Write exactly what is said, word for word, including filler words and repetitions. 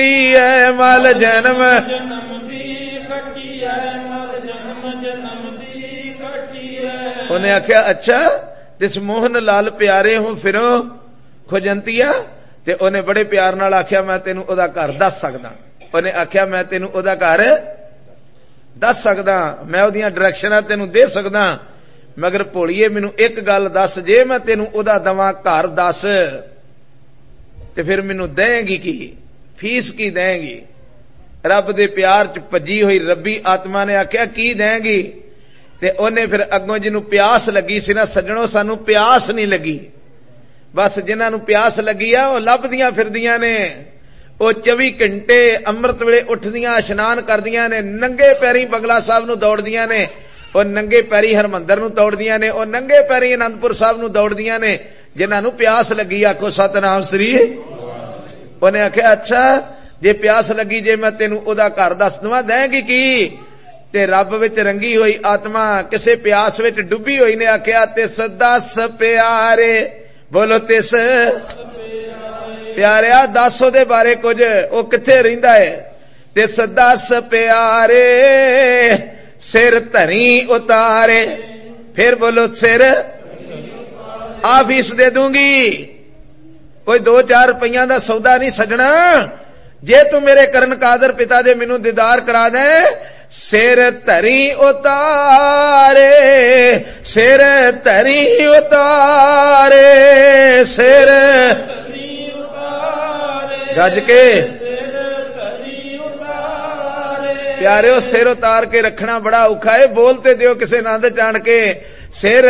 है मल जन्म उन्हें आख्या अच्छा तिस मोहन लाल प्यारे हो फिरो खुजंतिया ते उन्हें बड़े प्यार नाल आख्या मैं तेनू ओदा घर दस सकदा। उन्हें आख्या मैं तेनू ओदा घर दस सकदा, मैं ओदियां डायरेक्शनां तेनू दे सकदा, मगर भोलिए मैनू एक गल दस, जे मैं तेनू ओदा दवां घर दस ते फिर मैनू देंगी की, फीस की देंगी? रब दे प्यार च भजी हुई रब्बी आत्मा ने आख्या की देंगी? ते ओने फिर अगों जिन्हों प्यास लगी सी ना सज्जणों, सानू प्यास नहीं लगी, बस जिन्हां नू प्यास लगी आ ओह लभदियां फिरदियां ने, ਉਹ चौबी घंटे अमृत वेले उठदियां इशनान करदियां ने, नंगे पैरी बंगला साहब नू दौड़दियां ने, और नंगे पैरी हरमंदर नू दौड़दियां ने, और नंगे पैरी आनंदपुर साहब नू दौड़दियां ने, जिन्हां नू प्यास लगी। आखो सतनाम श्री। उन्हें आख्या अच्छा जे प्यास लगी, जे मैं तेनू ओदा घर दस दवां, देंगी की? ते रब विच रंगी हुई आत्मा किसे प्यास विच डुबी हुई ने आख्या तिस दस प्यारे, बोलो तिस प्यारिया दस ओदे बारे कुछ, ओ किथे रहिंदा है? तिस दस प्यारे सिर धरी उतारे, फिर बोलो सिर आ फीस दे दूंगी, कोई दो चार रुपया दा सौदा नहीं सजना, जे तू मेरे करन कादर पिता दे मैनू दीदार करा दे, सिर धरी उतारे, सिर धरी उतारे, सिर गज के प्यारे सिर उतार के रखना बड़ा औखा है, बोलते दियो किसे नंद चाण के, सिर